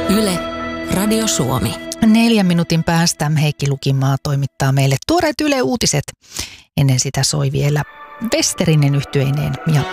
Yle, Radio Suomi. 4 minuutin päästä Heikki Lukimaa toimittaa meille tuoreet Yle Uutiset. Ennen sitä soi vielä Westerinen yhtyeineen ja